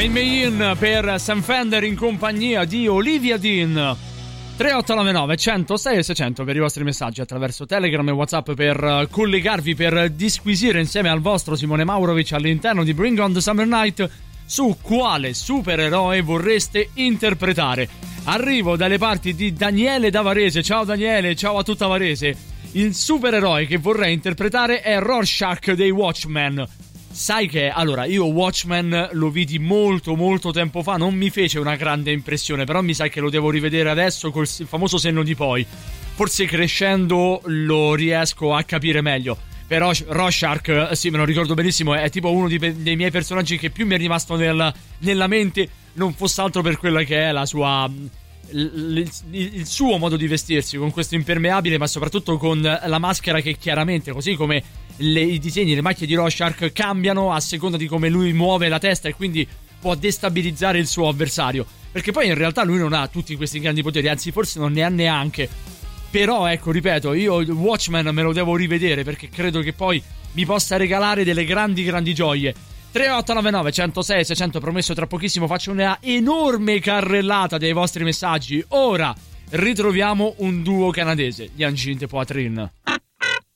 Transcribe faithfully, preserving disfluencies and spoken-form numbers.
Rain Me In per Sam Fender in compagnia di Olivia Dean. tre otto nove nove uno zero sei seicento per i vostri messaggi attraverso Telegram e WhatsApp, per collegarvi, per disquisire insieme al vostro Simone Maurovic all'interno di Bring On The Summer Night su quale supereroe vorreste interpretare. Arrivo dalle parti di Daniele da Varese. Ciao Daniele, ciao a tutta Varese. Il supereroe che vorrei interpretare è Rorschach dei Watchmen. Sai che, allora, io Watchmen lo vidi molto molto tempo fa, non mi fece una grande impressione, però mi sa che lo devo rivedere adesso col famoso senno di poi. Forse crescendo lo riesco a capire meglio. Però Rorschach, sì, me lo ricordo benissimo, è tipo uno di, dei miei personaggi che più mi è rimasto nel, nella mente, non fosse altro per quella che è la sua... Il, il, il suo modo di vestirsi, con questo impermeabile, ma soprattutto con la maschera che chiaramente, così come le, i disegni, le macchie di Rorschach cambiano a seconda di come lui muove la testa e quindi può destabilizzare il suo avversario, perché poi in realtà lui non ha tutti questi grandi poteri, anzi forse non ne ha neanche. Però ecco, ripeto, io Watchmen me lo devo rivedere perché credo che poi mi possa regalare delle grandi grandi gioie. Tre otto nove nove uno zero sei seicento, promesso tra pochissimo faccio una enorme carrellata dei vostri messaggi. Ora ritroviamo un duo canadese, gli Angin de Poitrine.